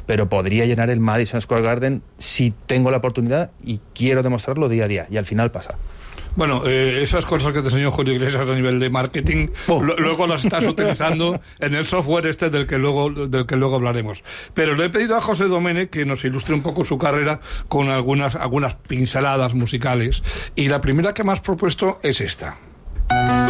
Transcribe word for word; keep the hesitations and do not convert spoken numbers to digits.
pero podría llenar el Madison Square Garden si tengo la oportunidad y quiero demostrarlo día a día, y al final pasa. Bueno, eh, esas cosas que te enseñó Julio Iglesias a nivel de marketing, oh. lo, luego las estás utilizando en el software este del que luego del que luego hablaremos. Pero le he pedido a José Domene que nos ilustre un poco su carrera con algunas algunas pinceladas musicales, y la primera que me has propuesto es esta.